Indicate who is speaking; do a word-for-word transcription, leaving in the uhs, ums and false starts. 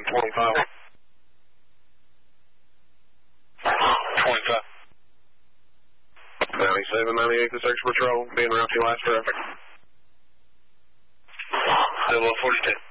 Speaker 1: twenty-five. twenty-five. ninety-seven, ninety-eight, the search patrol, being route to last traffic.
Speaker 2: Double forty-two.